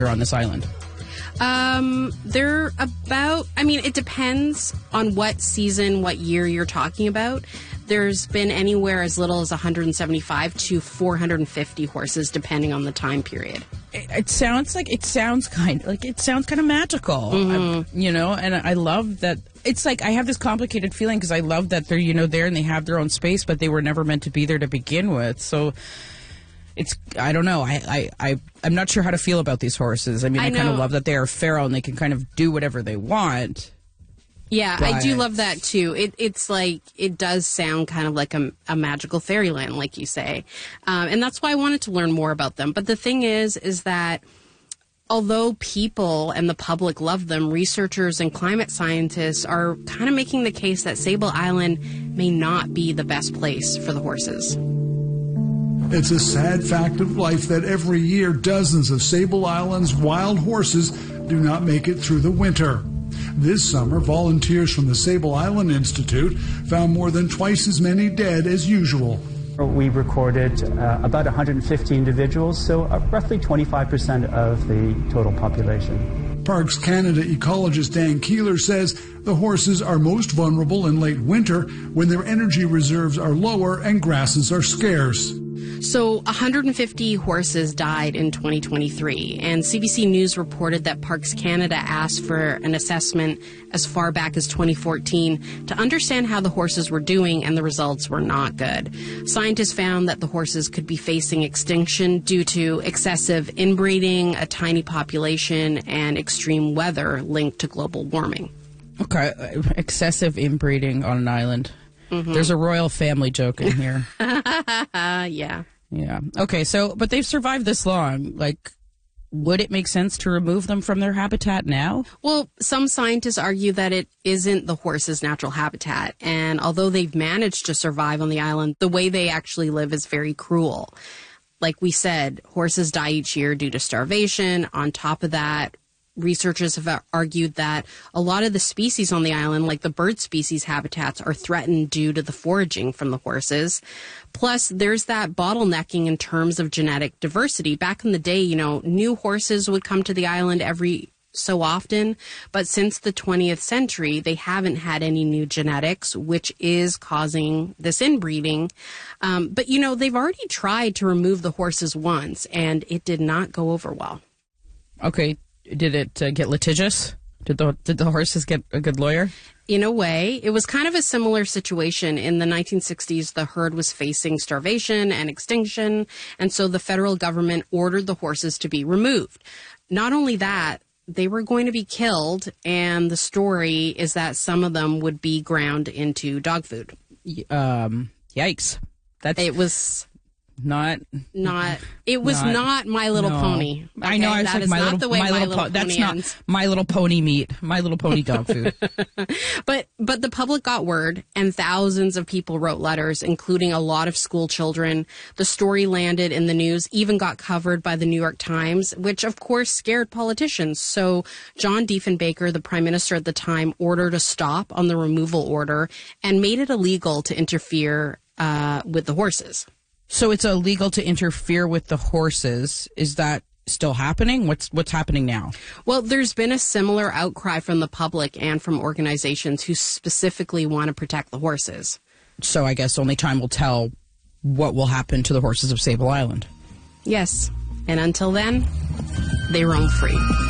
on this island? They're about, it depends on what season, what year you're talking about. There's been anywhere as little as 175 to 450 horses, depending on the time period. It sounds kind of magical, and I love that. It's like I have this complicated feeling because I love that they're, there and they have their own space, but they were never meant to be there to begin with. So I don't know. I'm not sure how to feel about these horses. I kind of love that they are feral and they can kind of do whatever they want. Yeah, I do love that too. It's like, it does sound kind of like a magical fairyland, like you say. And that's why I wanted to learn more about them. But the thing is that although people and the public love them, researchers and climate scientists are kind of making the case that Sable Island may not be the best place for the horses. It's a sad fact of life that every year dozens of Sable Island's wild horses do not make it through the winter. This summer, volunteers from the Sable Island Institute found more than twice as many dead as usual. We recorded about 150 individuals, so roughly 25% of the total population. Parks Canada ecologist Dan Keeler says the horses are most vulnerable in late winter when their energy reserves are lower and grasses are scarce. So 150 horses died in 2023, and CBC News reported that Parks Canada asked for an assessment as far back as 2014 to understand how the horses were doing, and the results were not good. Scientists found that the horses could be facing extinction due to excessive inbreeding, a tiny population, and extreme weather linked to global warming. Okay, excessive inbreeding on an island. Mm-hmm. There's a royal family joke in here. Yeah. Yeah. Okay, but they've survived this long. Like, would it make sense to remove them from their habitat now? Well, some scientists argue that it isn't the horse's natural habitat. And although they've managed to survive on the island, the way they actually live is very cruel. Like we said, horses die each year due to starvation. On top of that, researchers have argued that a lot of the species on the island, like the bird species habitats, are threatened due to the foraging from the horses. Plus, there's that bottlenecking in terms of genetic diversity. Back in the day, new horses would come to the island every so often, but since the 20th century, they haven't had any new genetics, which is causing this inbreeding. But they've already tried to remove the horses once, and it did not go over well. Okay. Did it get litigious? Did the horses get a good lawyer? In a way, it was kind of a similar situation. In the 1960s, the herd was facing starvation and extinction, and so the federal government ordered the horses to be removed. Not only that, they were going to be killed, and the story is that some of them would be ground into dog food. Yikes. It was not My Little Pony. Okay? I know. I was like, that's not My Little Pony meat. My Little Pony dog food. But the public got word, and thousands of people wrote letters, including a lot of school children. The story landed in the news, even got covered by the New York Times, which of course scared politicians. So John Diefenbaker, the prime minister at the time, ordered a stop on the removal order and made it illegal to interfere with the horses. So it's illegal to interfere with the horses. Is that still happening? What's happening now? Well, there's been a similar outcry from the public and from organizations who specifically want to protect the horses. So I guess only time will tell what will happen to the horses of Sable Island. Yes. And until then, they roam free.